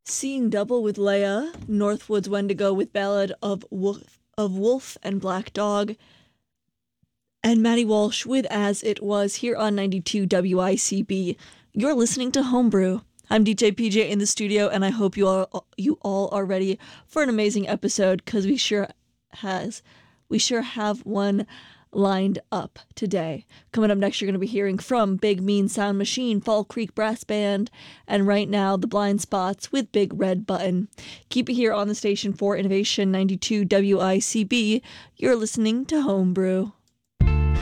Seeing Double with Leia, Northwood's Wendigo with Ballad of Wolf and Black Dog, and Maddie Walsh with As It Was here on 92 WICB. You're listening to Homebrew. I'm DJ PJ in the studio, and I hope you all are ready for an amazing episode, because we sure have one lined up today. Coming up next, you're going to be hearing from Big Mean Sound Machine, Fall Creek Brass Band, and right now, The Blind Spots with Big Red Button. Keep it here on the station for Innovation 92 WICB. You're listening to Homebrew.